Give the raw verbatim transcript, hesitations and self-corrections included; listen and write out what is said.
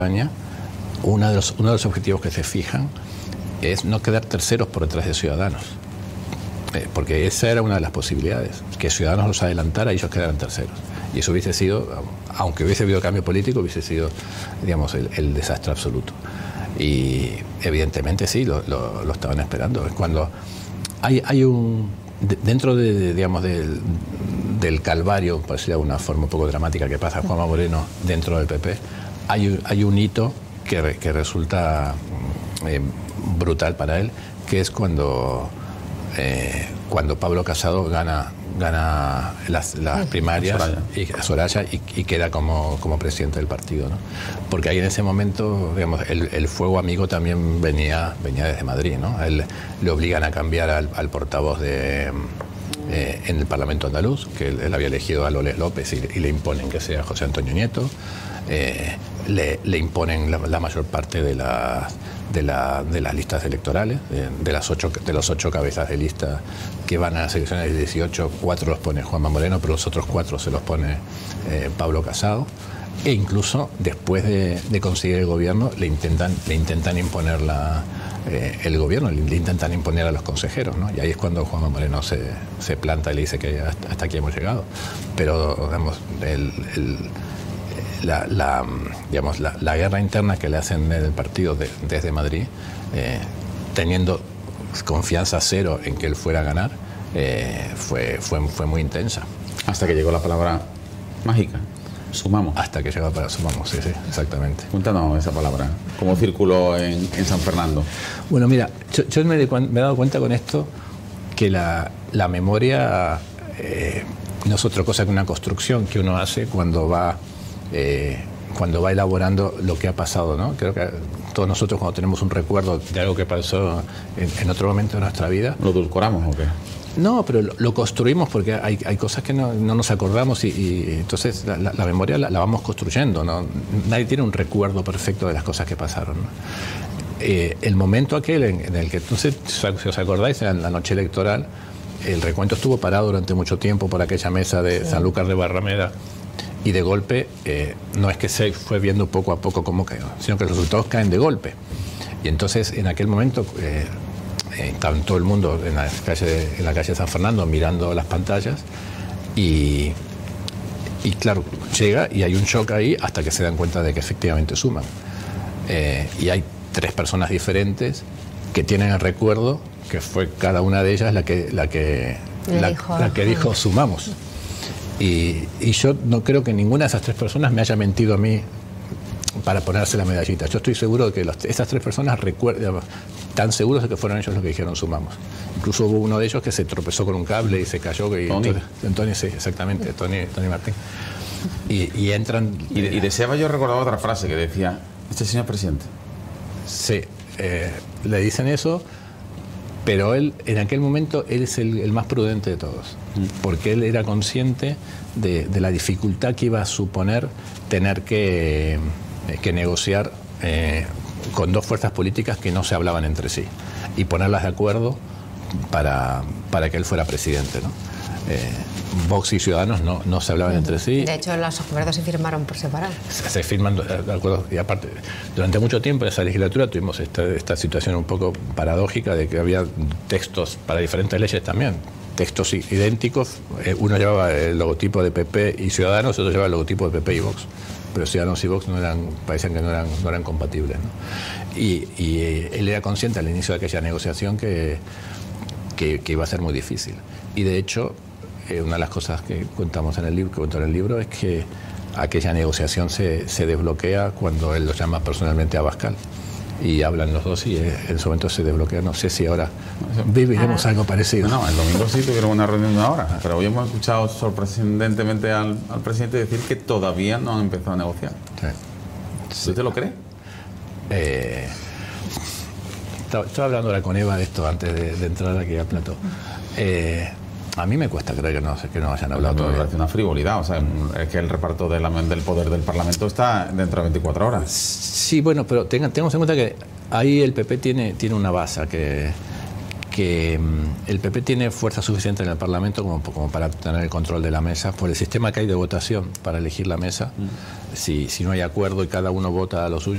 España, uno de los, uno de los objetivos que se fijan es no quedar terceros por detrás de Ciudadanos. Eh, porque esa era una de las posibilidades, que Ciudadanos los adelantara y ellos quedaran terceros. Y eso hubiese sido, aunque hubiese habido cambio político, hubiese sido, digamos, el, el desastre absoluto. Y evidentemente sí, lo, lo, lo estaban esperando. Es cuando hay, hay un... Dentro de, de, digamos, del, del calvario, por decirlo de una forma un poco dramática, que pasa Juanma Moreno dentro del P P, hay, hay un hito que, que resulta eh, brutal para él, que es cuando... Eh, cuando Pablo Casado gana gana las, las primarias Soraya. y Soraya y, y queda como, como presidente del partido, ¿no? Porque ahí en ese momento, digamos, el, el fuego amigo también venía venía desde Madrid, ¿no? A él le obligan a cambiar al, al portavoz de eh, en el Parlamento andaluz, que él, él había elegido a Loles López y, y le imponen que sea José Antonio Nieto. Eh, le, le imponen la, la mayor parte de las de, la, de las listas electorales, de, de las ocho de los ocho cabezas de lista que van a las elecciones del dieciocho, cuatro los pone Juanma Moreno, pero los otros cuatro se los pone eh, Pablo Casado. E incluso después de, de conseguir el gobierno le intentan le intentan imponer la, eh, el gobierno, le, le intentan imponer a los consejeros, ¿no? Y ahí es cuando Juanma Moreno se, se planta y le dice que hasta, hasta aquí hemos llegado. Pero, digamos, el, el La, la, digamos, la, la guerra interna que le hacen en el partido de, desde Madrid, eh, teniendo confianza cero en que él fuera a ganar, eh, fue, fue, fue muy intensa. Hasta que llegó la palabra mágica, sumamos. Hasta que llegó la palabra sumamos, sí, sí, exactamente. Cuéntanos esa palabra, ¿cómo circuló en, en San Fernando? Bueno, mira, yo, yo me, me he dado cuenta con esto que la, la memoria eh, no es otra cosa que una construcción que uno hace cuando va... Eh, cuando va elaborando lo que ha pasado, ¿no? Creo que todos nosotros cuando tenemos un recuerdo de algo que pasó en, en otro momento de nuestra vida... ¿Lo edulcoramos o qué? No, pero lo, lo construimos porque hay, hay cosas que no, no nos acordamos y, y entonces la, la, la memoria la, la vamos construyendo, ¿no? Nadie tiene un recuerdo perfecto de las cosas que pasaron, ¿no? Eh, el momento aquel en, en el que, entonces, si os acordáis, en la noche electoral, el recuento estuvo parado durante mucho tiempo por aquella mesa de sí. Sanlúcar de Barrameda. Y de golpe, eh, no es que se fue viendo poco a poco cómo cayó, sino que los resultados caen de golpe. Y entonces, en aquel momento, eh, eh, estaba todo el mundo en la, calle, en la calle de San Fernando mirando las pantallas y, y claro, llega y hay un shock ahí hasta que se dan cuenta de que efectivamente suman. Eh, y hay tres personas diferentes que tienen el recuerdo que fue cada una de ellas la que, la que, la, dijo, la que dijo sumamos. Y, y yo no creo que ninguna de esas tres personas me haya mentido a mí para ponerse la medallita. Yo estoy seguro de que los, esas tres personas recuerdan, tan seguros de que fueron ellos los que dijeron sumamos. Incluso hubo uno de ellos que se tropezó con un cable y se cayó. Y Tony. Entonces, Tony, sí, exactamente, Tony, Tony Martín. Y, y entran... Y, y deseaba yo recordar otra frase que decía, este señor presidente. Sí, eh, le dicen eso... Pero él, en aquel momento, él es el, el más prudente de todos, porque él era consciente de, de la dificultad que iba a suponer tener que, que negociar eh, con dos fuerzas políticas que no se hablaban entre sí y ponerlas de acuerdo para, para que él fuera presidente, ¿no? Eh, Vox y Ciudadanos no, no se hablaban entre sí. De hecho, los acuerdos se firmaron por separado. Se, se firman de acuerdo. Y aparte, durante mucho tiempo en esa legislatura tuvimos esta, esta situación un poco paradójica de que había textos para diferentes leyes también. Textos idénticos. Eh, uno llevaba el logotipo de P P y Ciudadanos, otro llevaba el logotipo de P P y Vox. Pero Ciudadanos y Vox no eran, parecían que no eran, no eran compatibles, ¿no? Y, y él era consciente al inicio de aquella negociación que, que, que iba a ser muy difícil. Y de hecho, eh, una de las cosas que contamos en el libro, que cuento en el libro, es que aquella negociación se, se desbloquea cuando él lo llama personalmente a Abascal. Y hablan los dos y eh, en ese momento se desbloquea. No sé si ahora viviremos algo parecido. No, el domingo sí tuvieron una reunión de una hora, pero hoy hemos escuchado sorprendentemente al, al presidente decir que todavía no han empezado a negociar. Sí. ¿Usted te lo cree? Eh, estaba, estaba hablando ahora con Eva de esto antes de, de entrar aquí al plató. Eh, a mí me cuesta creer que no, que no hayan hablado todavía. todavía. Me parece una frivolidad, o sea, es que el reparto de la, del poder del Parlamento está dentro de veinticuatro horas. Sí, bueno, pero tengan, tengamos en cuenta que ahí el P P tiene, tiene una base, que, que el P P tiene fuerza suficiente en el Parlamento como, como para tener el control de la mesa, por el sistema que hay de votación para elegir la mesa. Mm. Si, si no hay acuerdo y cada uno vota a lo suyo,